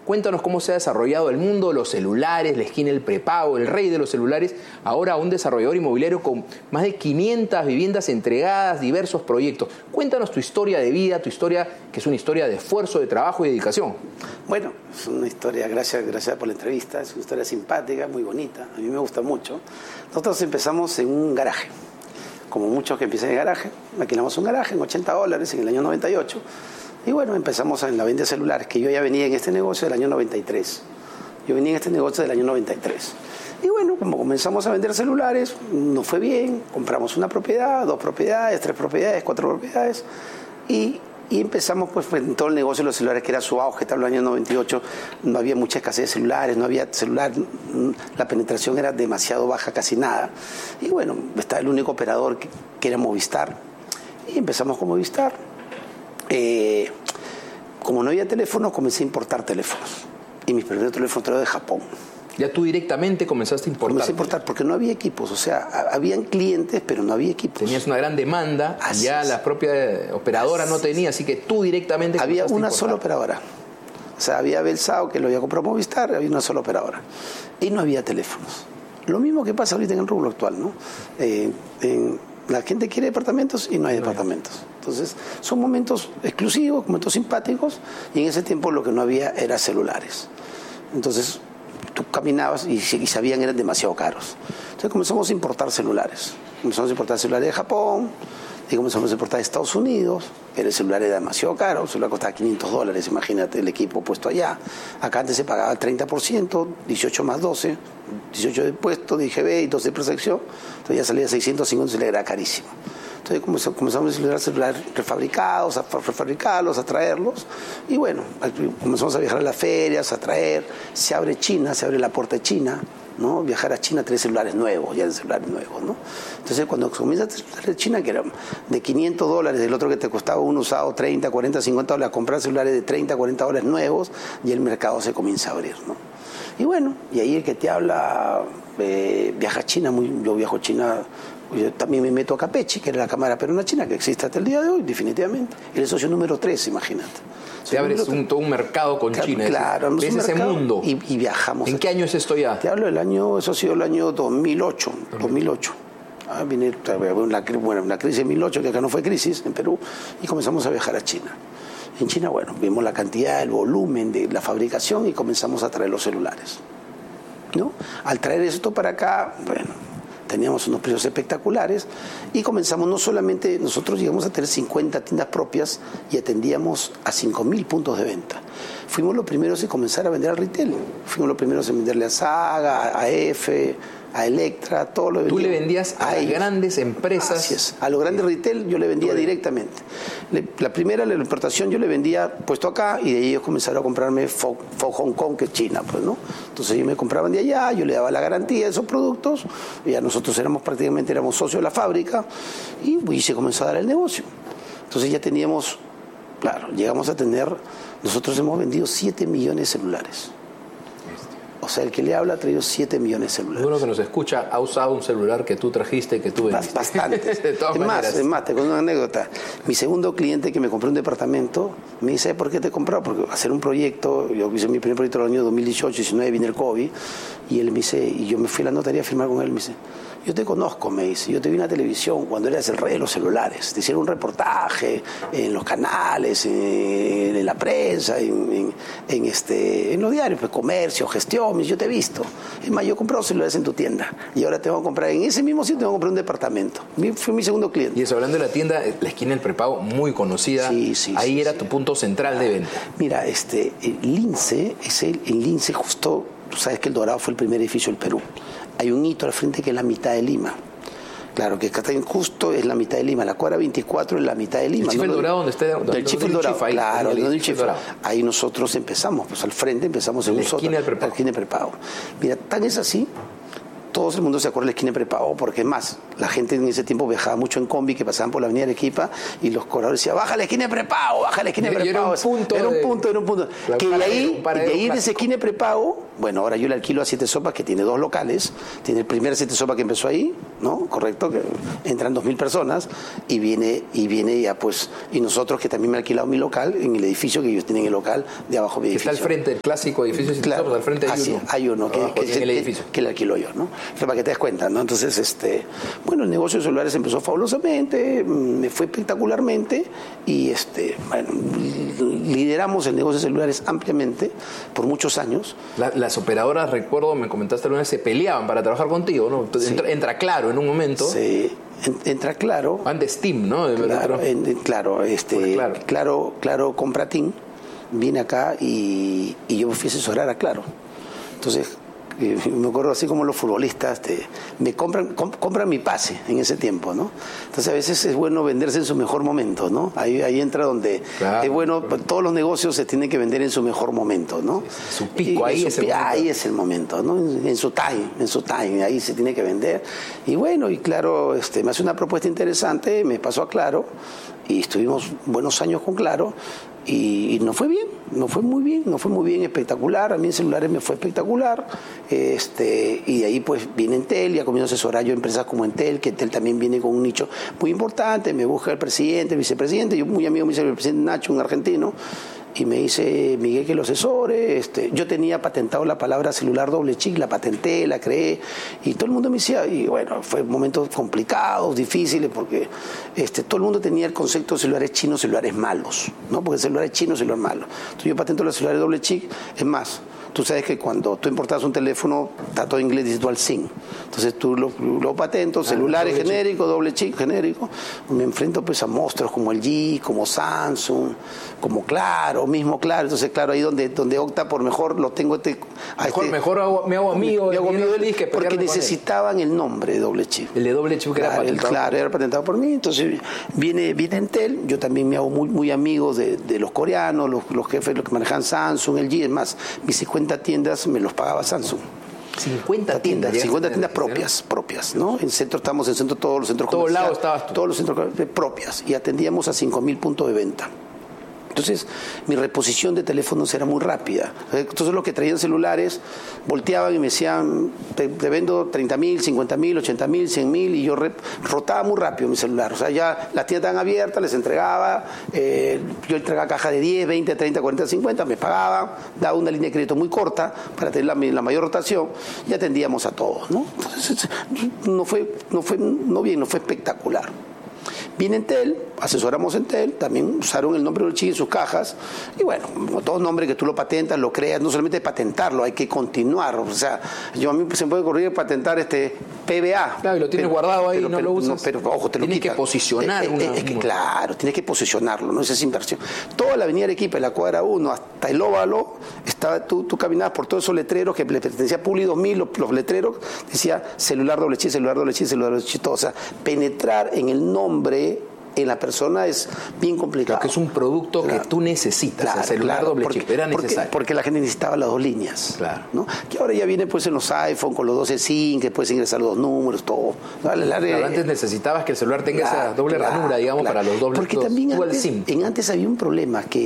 Cuéntanos cómo se ha desarrollado el mundo de los celulares, la esquina del prepago, el rey de los celulares, ahora un desarrollador inmobiliario con más de 500 viviendas entregadas, diversos proyectos. Cuéntanos tu historia de vida, tu historia que es una historia de esfuerzo, de trabajo y dedicación. Bueno, es una historia, gracias por la entrevista, es una historia simpática, muy bonita, a mí me gusta mucho. Nosotros empezamos en un garaje, como muchos que empiezan en garaje, alquilamos un garaje en $80 en el año 98. Y bueno, empezamos en la venta de celulares, que yo ya venía en este negocio del año 93. Yo venía en este negocio del año 93. Y bueno, como comenzamos a vender celulares, nos fue bien, compramos una propiedad, 2 propiedades, 3 propiedades, 4 propiedades, y empezamos pues en todo el negocio de los celulares, que era su auge, estaba en el año 98, no había mucha escasez de celulares, no había celular, la penetración era demasiado baja, casi nada. Y bueno, estaba el único operador que era Movistar, y empezamos con Movistar. Como no había teléfonos, comencé a importar teléfonos. Y mis primeros teléfonos eran de Japón. ¿Ya tú directamente comenzaste a importar? Comencé a importar porque no había equipos. O sea, habían clientes, pero no había equipos. Tenías una gran demanda, así ya es. La propia operadora no tenía, así que tú directamente había una sola operadora. O sea, había Belsao, que lo había comprado Movistar, había una sola operadora. Y no había teléfonos. Lo mismo que pasa ahorita en el rubro actual, ¿no? La gente quiere departamentos y no hay departamentos. Entonces, son momentos exclusivos, momentos simpáticos, y en ese tiempo lo que no había era celulares. Entonces, tú caminabas y sabían que eran demasiado caros. Entonces comenzamos a importar celulares. Comenzamos a importar celulares de Japón, y comenzamos a importar de Estados Unidos, pero el celular era demasiado caro, el celular costaba $500, imagínate el equipo puesto allá. Acá antes se pagaba el 30%, 18 más 12, 18 de impuesto, de IGB y 12 de protección, entonces ya salía 650, se le era carísimo. Entonces comenzamos a utilizar celulares refabricados, a refabricarlos, a traerlos, y bueno, comenzamos a viajar a las ferias, a traer, se abre China, se abre la puerta de China, ¿no? Viajar a China, traer celulares nuevos, ya de celulares nuevos, ¿no? Entonces cuando comienza a traer de China, que eran de $500, del otro que te costaba uno usado $30, $40, $50, comprar celulares de $30, $40 nuevos, y el mercado se comienza a abrir, ¿no? Y bueno, y ahí el que te habla viaja a China, yo viajo a China. Yo también me meto a Capechi, que era la Cámara Peruana China, que existe hasta el día de hoy, definitivamente. Era el socio número 3, imagínate. Te abres todo un mercado con China. Claro, ves ese mundo. Y viajamos. ¿En qué año es esto ya? Te hablo del año, eso ha sido el año 2008. 2008. Vine una crisis en 2008, que acá no fue crisis, en Perú, y comenzamos a viajar a China. En China, bueno, vimos la cantidad, el volumen de la fabricación y comenzamos a traer los celulares, ¿no? Al traer esto para acá, bueno, teníamos unos precios espectaculares y comenzamos, no solamente nosotros llegamos a tener 50 tiendas propias y atendíamos a 5.000 puntos de venta. Fuimos los primeros en comenzar a vender al retail. Fuimos los primeros en venderle a Saga, a EFE, a Electra, todo lo vendíamos. Tú le vendías a las grandes empresas. Así es. A los grandes retail yo le vendía directamente. La primera, la importación, yo le vendía puesto acá y de ahí ellos comenzaron a comprarme Fog Hong Kong, que es China, pues, ¿no? Entonces ellos me compraban de allá, yo le daba la garantía de esos productos, y ya nosotros prácticamente éramos socios de la fábrica y se comenzó a dar el negocio. Entonces ya teníamos, claro, llegamos a tener, nosotros hemos vendido 7 millones de celulares. O sea, el que le habla ha traído 7 millones de celulares. Uno que nos escucha ha usado un celular que tú trajiste, que tú vendiste. Bastantes. De todas maneras. Es más, te cuento una anécdota. Mi segundo cliente que me compró un departamento, me dice, ¿por qué te he comprado? Porque hacer un proyecto, yo hice mi primer proyecto en el año 2018, 19, vino el COVID, y él me dice, y yo me fui a la notaría a firmar con él, me dice, yo te conozco, me dice, yo te vi en la televisión cuando eras el rey de los celulares, te hicieron un reportaje en los canales, en la prensa, en los diarios, pues comercio, gestión, yo te he visto. Es más, yo he comprado celulares en tu tienda y ahora te voy a comprar en ese mismo sitio, te voy a comprar un departamento. Fue mi segundo cliente. Y eso, hablando de la tienda, la esquina del prepago, muy conocida. Sí, ahí era tu punto central de venta. Mira, el Lince, el Lince justo, tú sabes que El Dorado fue el primer edificio del Perú. Hay un hito al frente que es la mitad de Lima. Claro, que está justo es la mitad de Lima. La cuadra 24 es la mitad de Lima. ¿El Chifa El Dorado donde está? El Chifa El Dorado, claro, el Chifa. Ahí nosotros empezamos, pues al frente empezamos en la esquina del prepago. Mira, tan es así, todo el mundo se acuerda de la esquina de prepago, porque es más, la gente en ese tiempo viajaba mucho en combi, que pasaban por la avenida Arequipa, y los cobradores decían, baja la esquina de prepago, baja la esquina de prepago. Era un punto. Claro, que de ahí de esa esquina de prepago, Bueno, ahora yo le alquilo a Siete Sopas, que tiene 2 locales. Tiene el primer Siete Sopas que empezó ahí, ¿no? Correcto, que entran 2.000 personas y viene ya pues, y nosotros que también me he alquilado mi local en el edificio que ellos tienen el local de abajo de mi edificio. Está al frente del clásico edificio Siete Sopas, al frente hay uno que le alquilo yo, ¿no? Pero para que te des cuenta, ¿no? Entonces, bueno, el negocio de celulares empezó fabulosamente, me fue espectacularmente y bueno, lideramos el negocio de celulares ampliamente por muchos años. Las operadoras, recuerdo, me comentaste alguna vez, se peleaban para trabajar contigo, ¿no? Sí. Entra Claro en un momento. Sí, entra Claro. Antes TIM, ¿no? Claro compra TIM, viene acá y yo me fui a asesorar a Claro. Entonces, me acuerdo así como los futbolistas me compran mi pase en ese tiempo, ¿no? Entonces a veces es bueno venderse en su mejor momento, ¿no? Ahí entra donde es bueno, todos los negocios se tienen que vender en su mejor momento, ¿no? Su pico, ahí es el momento, ¿no? En su time, ahí se tiene que vender. Y bueno, y Claro me hace una propuesta interesante, me pasó a Claro y estuvimos buenos años con Claro. Y no fue bien, no fue muy bien, espectacular. A mí en celulares me fue espectacular. Y de ahí pues viene Entel, ya comienzo a asesorar yo empresas como Entel, que Entel también viene con un nicho muy importante. Me busca el presidente, el vicepresidente, yo muy amigo, me dice el presidente Nacho, un argentino, y me dice Miguel que lo asesore. Yo tenía patentado la palabra celular doble chip, la patenté, la creé, y todo el mundo me decía, y bueno, fue momentos complicados, difíciles, porque todo el mundo tenía el concepto de celulares chinos, celulares malos, ¿no? Porque celulares chinos, celulares malos. Entonces yo patento los celulares doble chip, es más, tú sabes que cuando tú importabas un teléfono, está todo en inglés, dice dual SIM. Entonces tú lo patento, celulares genéricos, doble chip genérico. Me enfrento pues a monstruos como LG, como Samsung, como Claro, mismo Claro. Entonces, claro, ahí donde opta por mejor lo tengo mejor me hago amigo de él, porque necesitaban el nombre de doble chip. El de doble chip que era patentado. Claro, era patentado por mí. Entonces viene Entel, yo también me hago muy amigo de los coreanos, los jefes, los que manejan Samsung, LG, es más, mis 50 tiendas me los pagaba Samsung. 50 tiendas propias, ¿no? En centro estamos en centro, todos los centros comerciales. Todos lados estabas tú. Todos los centros propias, y atendíamos a 5.000 puntos de venta. Entonces, mi reposición de teléfonos era muy rápida. Entonces, los que traían celulares volteaban y me decían, te vendo 30.000, 50.000, 80.000, 100.000, y yo rotaba muy rápido mi celular. O sea, ya las tiendas estaban abiertas, les entregaba, yo entregaba caja de 10, 20, 30, 40, 50, me pagaban, daba una línea de crédito muy corta para tener la mayor rotación y atendíamos a todos, ¿no? Entonces, no fue espectacular. Viene Entel, asesoramos Entel, también usaron el nombre del chip en sus cajas, y bueno, todo nombre que tú lo patentas, lo creas, no solamente patentarlo, hay que continuar. O sea, a mí se me puede ocurrir patentar PBA. Claro, y lo tienes guardado ahí y no lo usas. Pero ojo, te lo tienes que posicionar. Claro, tienes que posicionarlo, no esa es inversión. Toda la avenida Arequipa, la cuadra 1 hasta el óvalo, tú caminabas por todos esos letreros que le pertenecía a Publi 2000, los letreros, decía celular doble chip, celular doble chip, celular doble chip, todo. O sea, penetrar en el nombre en la persona es bien complicado. Claro, que es un producto que tú necesitas, el celular doble chip, era necesario. Porque la gente necesitaba las 2 líneas, claro, ¿no? Que ahora ya viene pues en los iPhone con los 12 SIM, que puedes ingresar los 2 números, todo. Claro, antes necesitabas que el celular tenga esa doble ranura, digamos, para los dobles. Porque también antes había un problema, que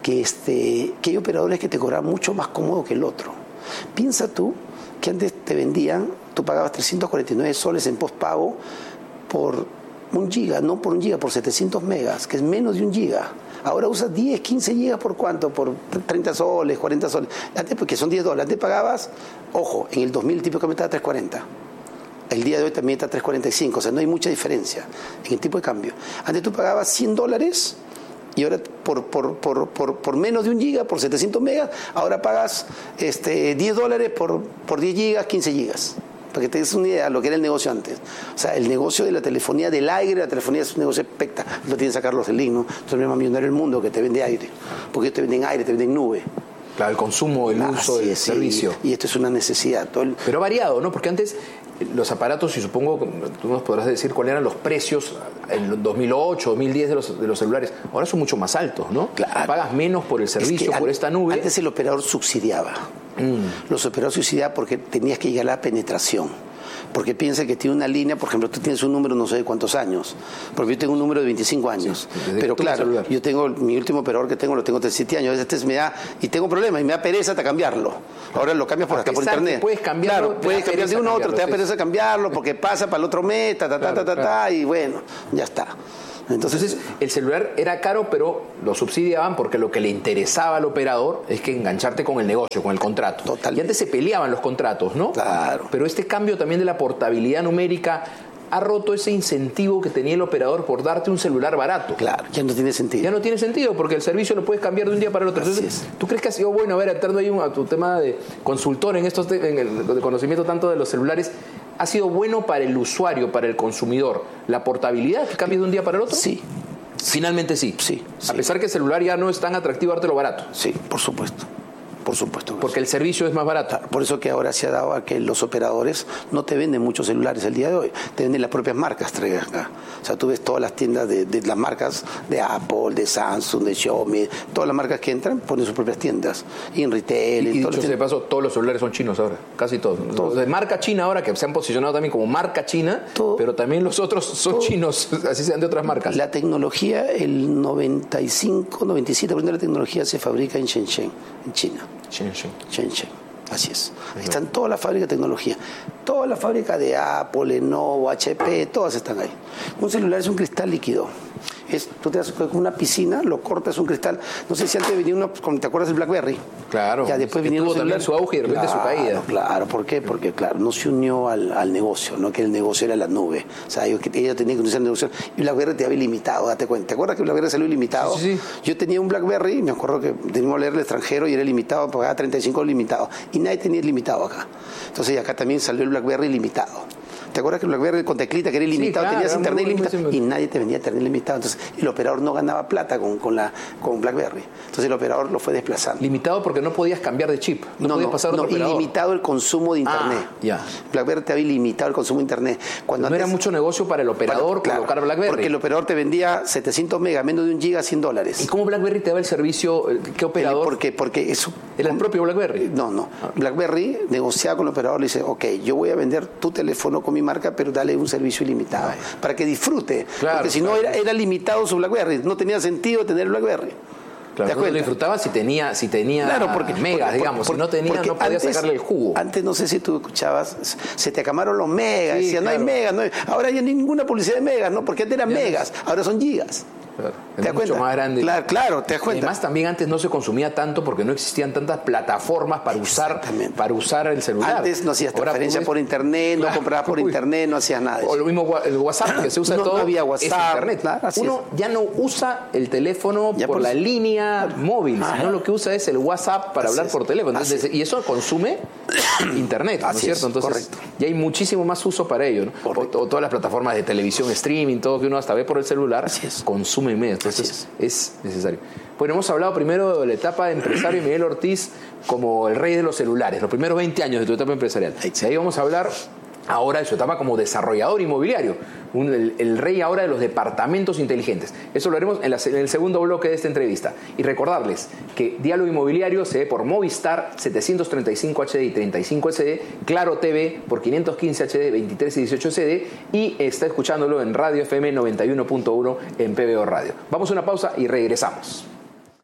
hay operadores que te cobraban mucho más cómodo que el otro. Piensa tú que antes te vendían, tú pagabas 349 soles en postpago por 1 giga, no por 1 giga, por 700 megas, que es menos de 1 giga. Ahora usas 10, 15 gigas por cuánto, por 30 soles, 40 soles. Antes, porque son $10. Antes pagabas, ojo, en el 2000 el tipo de cambio estaba a 340. El día de hoy también está a 345, o sea, no hay mucha diferencia en el tipo de cambio. Antes tú pagabas $100 y ahora por menos de 1 giga, por 700 megas, ahora pagas $10 por 10 gigas, 15 gigas. Para que te des una idea de lo que era el negocio antes. O sea, el negocio de la telefonía del aire, la telefonía es un negocio espectacular. Lo tiene Carlos Slim, ¿no? Es el más millonario del mundo que te vende aire. Porque ellos te venden aire, te venden nube. Claro, el consumo, el uso, el servicio. Y esto es una necesidad. Pero ha variado, ¿no? Porque antes los aparatos, y supongo que tú nos podrás decir cuáles eran los precios en 2008, 2010 de los celulares. Ahora son mucho más altos, ¿no? Claro. Pagas menos por el servicio, por esta nube. Antes el operador subsidiaba. Los operadores subsidiaban porque tenías que llegar a la penetración. porque piensa que tiene una línea, por ejemplo, tú tienes un número no sé de cuántos años, porque yo tengo un número de 25 años, sí, pero claro, yo tengo, mi último operador que tengo lo tengo 37 años, a veces me da, y tengo problemas, y me da pereza hasta cambiarlo. Ahora lo cambias hasta por internet. Puedes cambiarlo, claro, puedes cambiar de uno a otro, te da pereza cambiarlo, porque pasa para el otro mes, y bueno, ya está. Entonces, el celular era caro, pero lo subsidiaban porque lo que le interesaba al operador es que engancharte con el negocio, con el contrato. Totalmente. Y antes se peleaban los contratos, ¿no? Claro. Pero este cambio también de la portabilidad numérica ha roto ese incentivo que tenía el operador por darte un celular barato. Claro, ya no tiene sentido. Ya no tiene sentido porque el servicio lo puedes cambiar de un día para el otro. Entonces, ¿tú crees que ha sido bueno, a ver, entrando ahí a tu tema de consultor en el conocimiento tanto de los celulares, ha sido bueno para el usuario, para el consumidor, la portabilidad que cambie de un día para el otro? Sí. Finalmente sí. Sí. A pesar que el celular ya no es tan atractivo dártelo barato. Sí, por supuesto. Por supuesto. Porque el servicio es más barato. Por eso que ahora se ha dado a que los operadores no te venden muchos celulares el día de hoy, te venden las propias marcas. Acá. O sea, tú ves todas las tiendas de las marcas de Apple, de Samsung, de Xiaomi, todas las marcas que entran ponen sus propias tiendas. Y en retail. Y dicho de paso, todos los celulares son chinos ahora, casi todos. Los de marca china ahora, que se han posicionado también como marca china, pero también los otros son chinos, así sean de otras marcas. La tecnología, el 95-97% de la tecnología se fabrica en Shenzhen, en China. Shenzhen, así es. Ahí están todas las fábricas de tecnología. Todas las fábricas de Apple, Lenovo, HP, todas están ahí. Un celular es un cristal líquido. Tú te das con una piscina, lo cortas, un cristal. No sé si antes venía uno, ¿te acuerdas del BlackBerry? Claro. Ya después vinieron tuvo también su auge y de repente su caída. Claro, ¿por qué? Porque, claro, no se unió al negocio, no que el negocio era la nube. O sea, ellos tenían que unirse al negocio. Y BlackBerry te había ilimitado, date cuenta. ¿Te acuerdas que BlackBerry salió ilimitado? Sí. Yo tenía un BlackBerry, me acuerdo que teníamos que leer el extranjero y era ilimitado, pagaba 35 ilimitado. Y nadie tenía ilimitado acá. Entonces acá también salió el BlackBerry ilimitado. ¿Te acuerdas que el BlackBerry con teclita que era ilimitado, claro, tenías internet ilimitado? Y nadie te vendía internet ilimitado. Entonces el operador no ganaba plata con BlackBerry. Entonces el operador lo fue desplazando. Limitado porque no podías cambiar de chip. No podías pasar a otro operador. Ilimitado el consumo de internet. Ya. BlackBerry te había limitado el consumo de internet. Cuando no era mucho negocio para el operador colocar BlackBerry. Porque el operador te vendía 700 megas, menos de 1 giga, $100. ¿Y cómo BlackBerry te daba el servicio? ¿Qué operador? Porque eso... ¿Era el propio BlackBerry? No. BlackBerry negociaba con el operador, le dice, ok, yo voy a vender tu teléfono con mi marca, pero dale un servicio ilimitado, para que disfrute. Claro, porque si no era limitado su BlackBerry, no tenía sentido tener el BlackBerry. Claro, tú lo disfrutabas si tenía claro, megas, digamos. Si no tenía, no podías sacarle el jugo. Antes, no sé si tú escuchabas, se te acabaron los megas. Sí, decían, claro. No hay megas. No hay, ahora ya no hay ninguna publicidad de megas, ¿no? Porque antes eran megas, ahora son gigas. Claro, ¿te das cuenta? Mucho más grande. Claro, te das cuenta. Además, también antes no se consumía tanto porque no existían tantas plataformas para usar el celular. Antes no hacías transferencia por internet, no comprabas por internet, no hacías nada de eso. O lo mismo el WhatsApp, que se usa todo. No había WhatsApp. Internet. Uno ya no usa el teléfono por la línea móvil, sino lo que usa es el WhatsApp para hablar por teléfono. Entonces, y eso consume internet, ¿no es cierto? Entonces, ya hay muchísimo más uso para ello, ¿no? O todas las plataformas de televisión, streaming, todo que uno hasta ve por el celular, consume medio. Entonces, es necesario. Bueno, hemos hablado primero de la etapa de empresario Miguel Ortiz como el rey de los celulares, los primeros 20 años de tu etapa empresarial. De ahí vamos a hablar ahora de su etapa como desarrollador inmobiliario, el rey ahora de los departamentos inteligentes. Eso lo haremos en el segundo bloque de esta entrevista. Y recordarles que Diálogo Inmobiliario se ve por Movistar 735 HD y 35 SD, Claro TV por 515 HD, 23 y 18 SD, y está escuchándolo en Radio FM 91.1 en PBO Radio. Vamos a una pausa y regresamos.